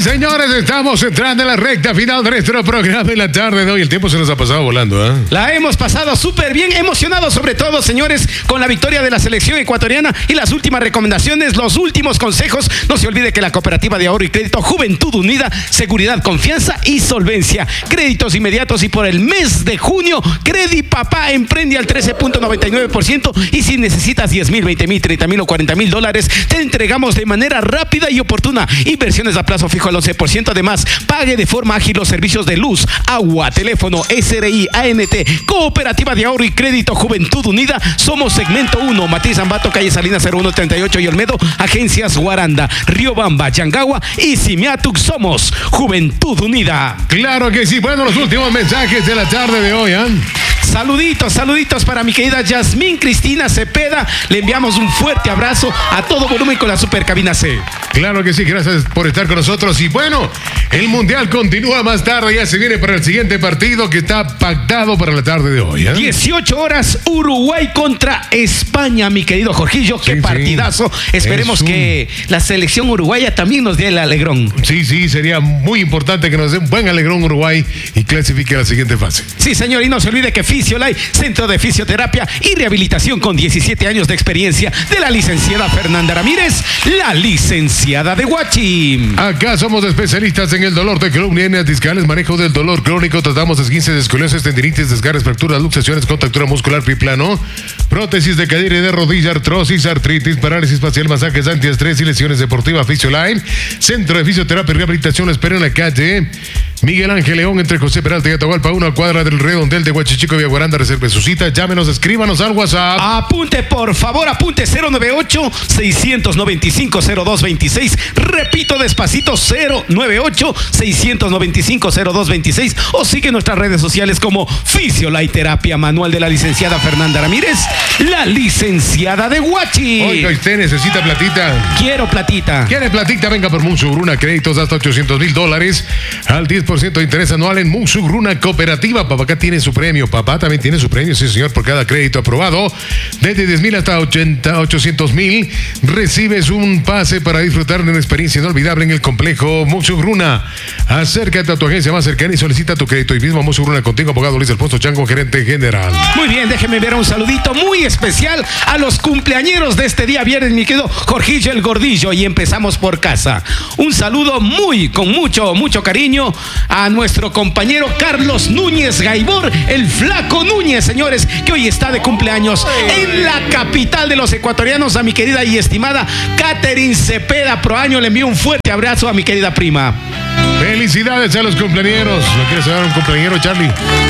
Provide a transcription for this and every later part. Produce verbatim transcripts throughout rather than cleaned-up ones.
señores, estamos entrando en la recta final de nuestro programa en la tarde de hoy. El tiempo se nos ha pasado volando, ¿eh? La hemos pasado súper bien, emocionados sobre todo, señores, con la victoria de la selección ecuatoriana y las últimas recomendaciones, los últimos consejos. No se olvide que la Cooperativa de Ahorro y Crédito Juventud Unida, seguridad, confianza y solvencia. Créditos inmediatos y por el mes de junio, Credipapá emprende al trece punto noventa y nueve por ciento y si necesitas diez mil, veinte mil, treinta mil o cuarenta mil dólares, te entregamos de manera rápida y oportuna. Inversiones a plazo fijo al once por ciento. Además, pague de forma ágil los servicios de luz, agua, teléfono, S R I, A N T. Cooperativa de Ahorro y Crédito Juventud Unida. Somos segmento uno, Matiz Ambato, calle Salinas cero uno treinta y ocho y Olmedo. Agencias Guaranda, Riobamba, Yangagua y Simiatuk. Somos Juventud Unida. Claro que sí. Bueno, los últimos mensajes de la tarde de hoy, ¿eh? Saluditos, saluditos para mi querida Yasmín Cristina Cepeda. Le enviamos un fuerte abrazo a todo volumen con la Super Cabina C. Claro que sí, gracias por estar con nosotros. Y bueno, el Mundial continúa más tarde, ya se viene para el siguiente partido que está pactado para la tarde de hoy, ¿eh? dieciocho horas, Uruguay contra España, mi querido Jorgillo. Qué sí, partidazo. Sí. Esperemos un... que la selección uruguaya también nos dé el alegrón. Sí, sí, sería muy importante que nos dé un buen alegrón Uruguay y clasifique a la siguiente fase. Sí, señor, y no se olvide que Fisiolay, Centro de Fisioterapia y Rehabilitación con diecisiete años de experiencia, de la licenciada Fernanda Ramírez, la licenciada de Huachim. Acá somos especialistas en el dolor de columna y hernias discales, manejo del dolor crónico, tratamos esguinces, escoliosis, tendinitis, desgarres, fracturas, luxaciones, contractura muscular biplano, prótesis de cadera y de rodilla, artrosis, artritis, parálisis facial, masajes antiestrés y lesiones deportivas. Fisioline, Centro de Fisioterapia y Rehabilitación, lo espera en la calle Miguel Ángel León, entre José Peralta y Atahualpa, una cuadra del Redondel de Huachichico y Villaguaranda. Reserve su cita, llámenos, escríbanos al WhatsApp. Apunte, por favor, apunte cero nueve ocho, seis nueve cinco, cero dos dos seis. Repito despacito, cero nueve ocho, seis nueve cinco, cero dos dos seis. O sigue nuestras redes sociales como Fisiolay Terapia Manual de la licenciada Fernanda Ramírez, la licenciada de Huachi. Oiga, usted necesita platita. Quiero platita. ¿Quiere platita? Venga por Musugruna, créditos hasta ochocientos mil dólares al diez por ciento de interés anual en Musugruna Cooperativa. Papá acá tiene su premio. Papá también tiene su premio, sí señor, por cada crédito aprobado. Desde diez mil hasta ochocientos mil recibes un pase para disfrutar de una experiencia inolvidable en el complejo Musugruna. Acércate a tu agencia más cercana y solicita tu crédito hoy mismo. Musugruna contigo, abogado Luis Alfonso Chango, gerente general. Muy bien, déjeme ver un saludito muy especial a los cumpleañeros de este día viernes, mi querido Jorgillo el Gordillo, y empezamos por casa. Un saludo muy, con mucho, mucho cariño a nuestro compañero Carlos Núñez Gaibor, el Flaco Núñez, señores, que hoy está de cumpleaños en la capital de los ecuatorianos. A mi querida y estimada Catherine Cepeda Proaño le envío un fuerte abrazo a mi querida prima. Felicidades a los cumpleañeros. ¿No quieres saber un cumpleañero, Charlie?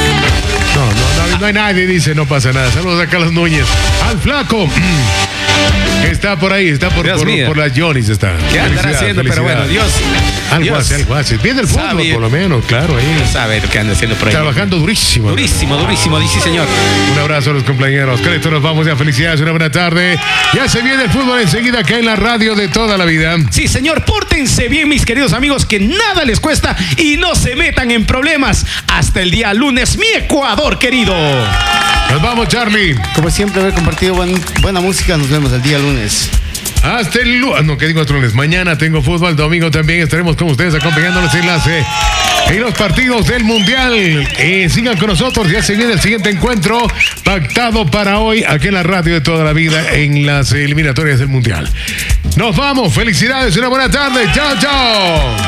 No, no, no, no hay nadie, dice, no pasa nada. Saludos a Carlos Núñez. Al Flaco, que está por ahí, está por, por, por las Johnny's, está. ¿Qué andará haciendo? Pero bueno, Dios. Algo Dios hace, algo hace. Viene el fútbol, sabe, por lo menos, claro. Ahí. Sabe lo que anda haciendo por ahí. Trabajando durísimo. Durísimo, durísimo, dice señor. Un abrazo a los compañeros. Con esto nos vamos ya. Felicidades, una buena tarde. Ya se viene el fútbol enseguida acá en la radio de toda la vida. Sí, señor, pórtense bien, mis queridos amigos, que nada les cuesta y no se metan en problemas. Hasta el día lunes, mi Ecuador querido. Nos vamos, Charlie. Como siempre, haber compartido buen, buena música. Nos vemos el día lunes. Hasta el lunes. No, ¿qué digo hasta el lunes? Mañana tengo fútbol, domingo también estaremos con ustedes acompañándoles en las, eh, en los partidos del Mundial. Eh, sigan con nosotros, ya se viene el siguiente encuentro pactado para hoy aquí en la radio de toda la vida en las eliminatorias del Mundial. Nos vamos, felicidades, una buena tarde. Chao, chao.